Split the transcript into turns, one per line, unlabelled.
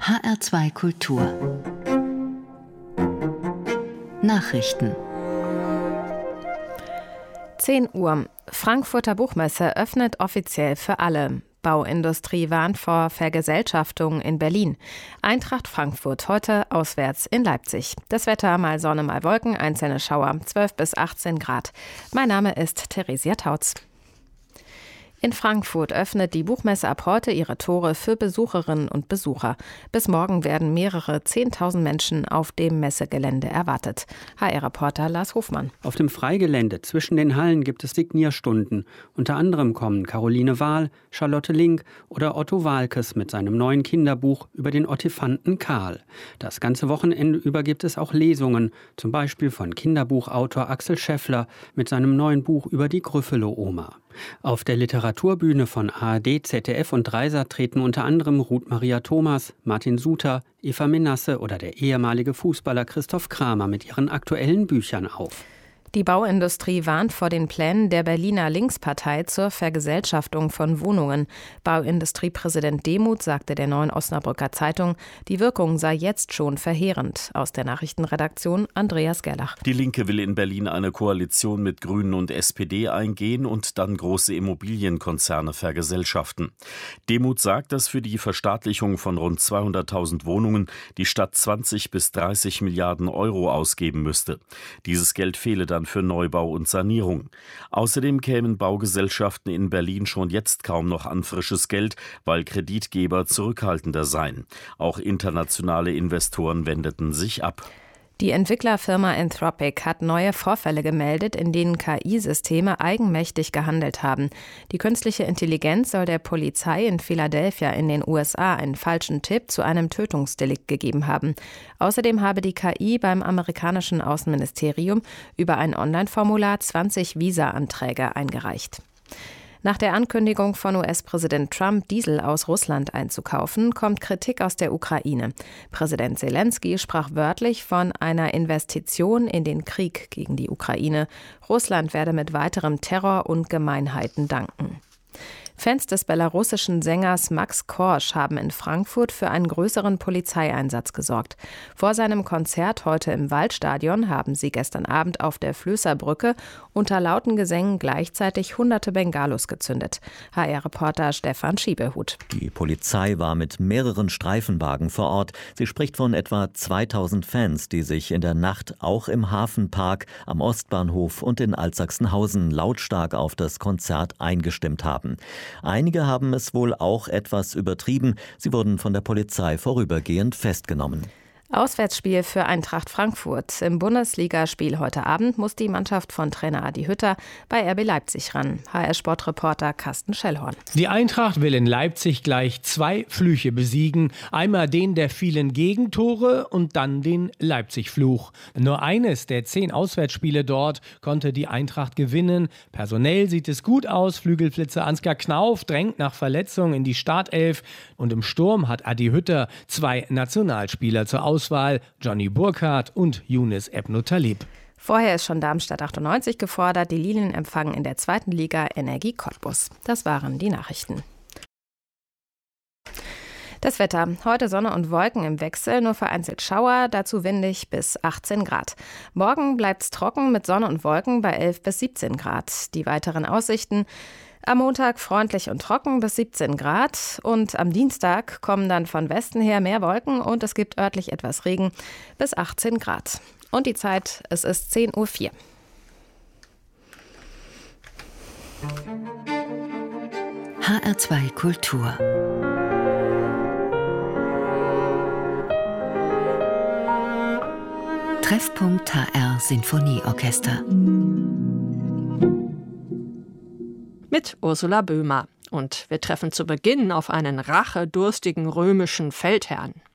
HR2 Kultur Nachrichten
10 Uhr. Frankfurter Buchmesse öffnet offiziell für alle. Bauindustrie warnt vor Vergesellschaftung in Berlin. Eintracht Frankfurt heute auswärts in Leipzig. Das Wetter mal Sonne, mal Wolken, einzelne Schauer, 12 bis 18 Grad. Mein Name ist Theresia Tautz. In Frankfurt öffnet die Buchmesse ab heute ihre Tore für Besucherinnen und Besucher. Bis morgen werden mehrere 10.000 Menschen auf dem Messegelände erwartet. HR-Reporter Lars Hofmann.
Auf dem Freigelände zwischen den Hallen gibt es Signierstunden. Unter anderem kommen Caroline Wahl, Charlotte Link oder Otto Waalkes mit seinem neuen Kinderbuch über den Ottifanten Karl. Das ganze Wochenende über gibt es auch Lesungen, zum Beispiel von Kinderbuchautor Axel Scheffler mit seinem neuen Buch über die Gryffalo-Oma. Auf der Literaturbühne von ARD, ZDF und Dreisat treten unter anderem Ruth Maria Thomas, Martin Suter, Eva Menasse oder der ehemalige Fußballer Christoph Kramer mit ihren aktuellen Büchern auf.
Die Bauindustrie warnt vor den Plänen der Berliner Linkspartei zur Vergesellschaftung von Wohnungen. Bauindustriepräsident Demuth sagte der Neuen Osnabrücker Zeitung, die Wirkung sei jetzt schon verheerend. Aus der Nachrichtenredaktion Andreas Gerlach.
Die Linke will in Berlin eine Koalition mit Grünen und SPD eingehen und dann große Immobilienkonzerne vergesellschaften. Demuth sagt, dass für die Verstaatlichung von rund 200.000 Wohnungen die Stadt 20 bis 30 Milliarden Euro ausgeben müsste. Dieses Geld fehle dann für Neubau und Sanierung. Außerdem kämen Baugesellschaften in Berlin schon jetzt kaum noch an frisches Geld, weil Kreditgeber zurückhaltender seien. Auch internationale Investoren wendeten sich ab.
Die Entwicklerfirma Anthropic hat neue Vorfälle gemeldet, in denen KI-Systeme eigenmächtig gehandelt haben. Die künstliche Intelligenz soll der Polizei in Philadelphia in den USA einen falschen Tipp zu einem Tötungsdelikt gegeben haben. Außerdem habe die KI beim amerikanischen Außenministerium über ein Online-Formular 20 Visa-Anträge eingereicht. Nach der Ankündigung von US-Präsident Trump, Diesel aus Russland einzukaufen, kommt Kritik aus der Ukraine. Präsident Zelensky sprach wörtlich von einer Investition in den Krieg gegen die Ukraine. Russland werde mit weiterem Terror und Gemeinheiten danken. Fans des belarussischen Sängers Max Korsch haben in Frankfurt für einen größeren Polizeieinsatz gesorgt. Vor seinem Konzert heute im Waldstadion haben sie gestern Abend auf der Flößerbrücke unter lauten Gesängen gleichzeitig hunderte Bengalos gezündet. HR-Reporter Stefan Schiebehut.
Die Polizei war mit mehreren Streifenwagen vor Ort. Sie spricht von etwa 2000 Fans, die sich in der Nacht auch im Hafenpark, am Ostbahnhof und in Altsachsenhausen lautstark auf das Konzert eingestimmt haben. Einige haben es wohl auch etwas übertrieben. Sie wurden von der Polizei vorübergehend festgenommen.
Auswärtsspiel für Eintracht Frankfurt. Im Bundesligaspiel heute Abend muss die Mannschaft von Trainer Adi Hütter bei RB Leipzig ran. HR-Sportreporter Carsten Schellhorn.
Die Eintracht will in Leipzig gleich 2 Flüche besiegen. Einmal den der vielen Gegentore und dann den Leipzig-Fluch. Nur eines der 10 Auswärtsspiele dort konnte die Eintracht gewinnen. Personell sieht es gut aus. Flügelflitzer Ansgar Knauf drängt nach Verletzung in die Startelf. Und im Sturm hat Adi Hütter 2 Nationalspieler zur Auswahl, Johnny Burkhardt und Younes Ebno Talib.
Vorher ist schon Darmstadt 98 gefordert. Die Lilien empfangen in der 2. Liga Energie Cottbus. Das waren die Nachrichten. Das Wetter. Heute Sonne und Wolken im Wechsel, nur vereinzelt Schauer, dazu windig bis 18 Grad. Morgen bleibt es trocken mit Sonne und Wolken bei 11 bis 17 Grad. Die weiteren Aussichten: am Montag freundlich und trocken bis 17 Grad und am Dienstag kommen dann von Westen her mehr Wolken und es gibt örtlich etwas Regen bis 18 Grad. Und die Zeit, es ist 10:04 Uhr.
HR2 Kultur Treffpunkt HR Sinfonieorchester
mit Ursula Böhmer. Und wir treffen zu Beginn auf einen rachedurstigen römischen Feldherrn.